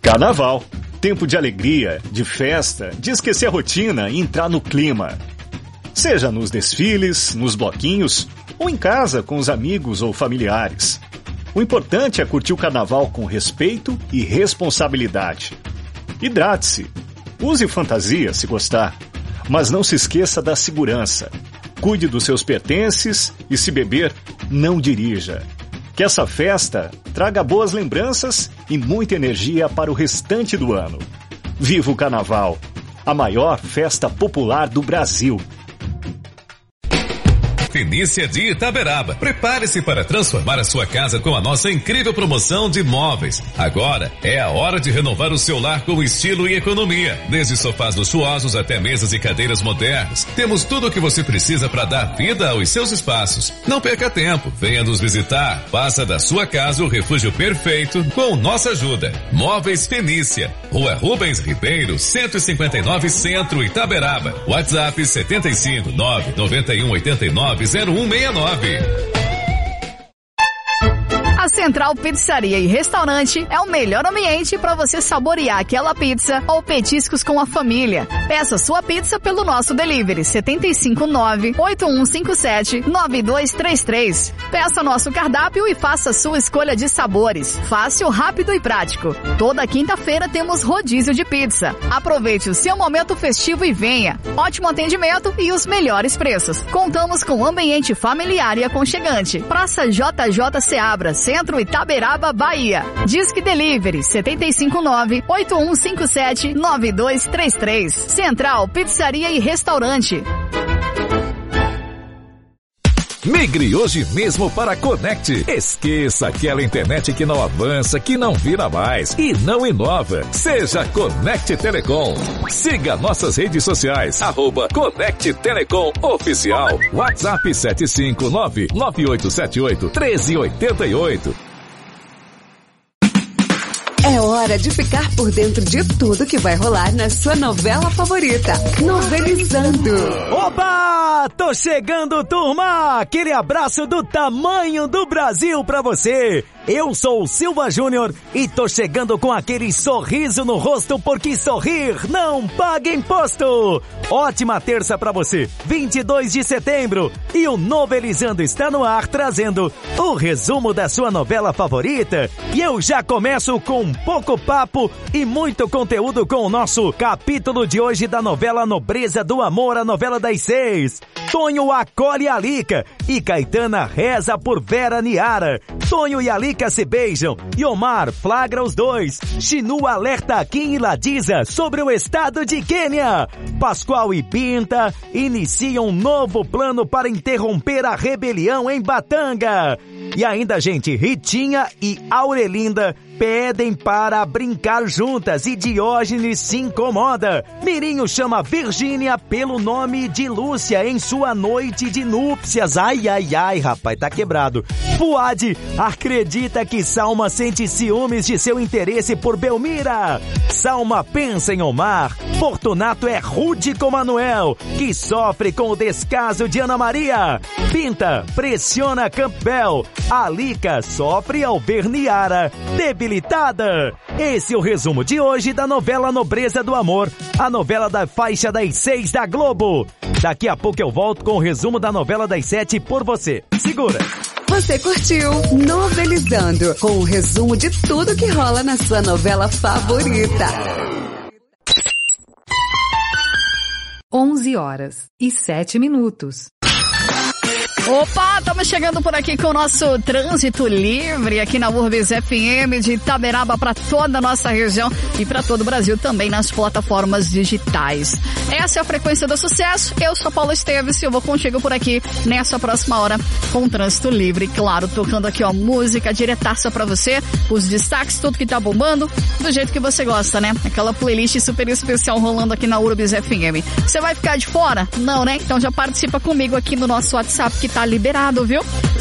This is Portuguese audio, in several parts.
Carnaval. Tempo de alegria, de festa, de esquecer a rotina e entrar no clima. Seja nos desfiles, nos bloquinhos ou em casa com os amigos ou familiares. O importante é curtir o carnaval com respeito e responsabilidade. Hidrate-se. Use fantasia se gostar, mas não se esqueça da segurança. Cuide dos seus pertences e, se beber, não dirija. Que essa festa traga boas lembranças e muita energia para o restante do ano. Viva o Carnaval, a maior festa popular do Brasil. Fenícia de Itaberaba. Prepare-se para transformar a sua casa com a nossa incrível promoção de móveis. Agora é a hora de renovar o seu lar com estilo e economia. Desde sofás luxuosos até mesas e cadeiras modernas. Temos tudo o que você precisa para dar vida aos seus espaços. Não perca tempo. Venha nos visitar. Faça da sua casa o refúgio perfeito com nossa ajuda. Móveis Fenícia. Rua Rubens Ribeiro, 159 Centro, Itaberaba. WhatsApp 75 991 89 0169. A Central Pizzaria e Restaurante é o melhor ambiente para você saborear aquela pizza ou petiscos com a família. Peça sua pizza pelo nosso delivery 759-8157-9233. Peça nosso cardápio e faça sua escolha de sabores. Fácil, rápido e prático. Toda quinta-feira temos rodízio de pizza. Aproveite o seu momento festivo e venha. Ótimo atendimento e os melhores preços. Contamos com ambiente familiar e aconchegante. Praça JJ Seabra, Centro, Itaberaba, Bahia. Disque Delivery 759-8157-9233. Central Pizzaria e Restaurante. Migre hoje mesmo para a Conect. Esqueça aquela internet que não avança, que não vira mais e não inova. Seja Conect Telecom. Siga nossas redes sociais, @Conect Telecom Oficial. WhatsApp 759-9878-1388. É hora de ficar por dentro de tudo que vai rolar na sua novela favorita. Novelizando. Opa! Tô chegando, turma! Aquele abraço do tamanho do Brasil pra você! Eu sou o Silva Júnior e tô chegando com aquele sorriso no rosto, porque sorrir não paga imposto! Ótima terça pra você, 22 de setembro, e o Novelizando está no ar trazendo o resumo da sua novela favorita. E eu já começo com pouco papo e muito conteúdo com o nosso capítulo de hoje da novela Nobreza do Amor, a novela das 6. Tonho acolhe a Lica e Caetana reza por Vera Niara. Tonho e a Lica se beijam e Omar flagra os dois. Chinu alerta Kim e Ladiza sobre o estado de Quênia. Pascoal e Pinta iniciam um novo plano para interromper a rebelião em Batanga. E ainda, gente, Ritinha e Aurelinda pedem para brincar juntas e Diógenes se incomoda. Mirinho chama Virgínia pelo nome de Lúcia em sua noite de núpcias. Ai, ai, ai, rapaz, tá quebrado. Fuad acredita que Salma sente ciúmes de seu interesse por Belmira. Salma pensa em Omar. Fortunato é rude com Manuel, que sofre com o descaso de Ana Maria. Pinta pressiona Campbell. A Lica sofre ao ver Niara debilitada. Esse é o resumo de hoje da novela Nobreza do Amor, a novela da faixa das 6 da Globo. Daqui a pouco eu volto com o resumo da novela das 7 por você. Segura! Você curtiu Novelizando, com o resumo de tudo que rola na sua novela favorita. 11h07. Opa, estamos chegando por aqui com o nosso Trânsito Livre aqui na Urbis FM de Itaberaba para toda a nossa região e para todo o Brasil também nas plataformas digitais. Essa é a Frequência do Sucesso. Eu sou a Paula Esteves e eu vou contigo por aqui nessa próxima hora com o Trânsito Livre. Claro, tocando aqui, ó, música diretaça para você, os destaques, tudo que tá bombando, do jeito que você gosta, né? Aquela playlist super especial rolando aqui na Urbis FM. Você vai ficar de fora? Não, né? Então já participa comigo aqui no nosso WhatsApp que tá liberado, viu?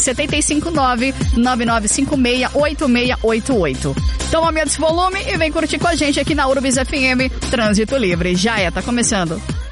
759-9956-8688. Então aumenta esse volume e vem curtir com a gente aqui na Urbis FM. Trânsito Livre. Já tá começando.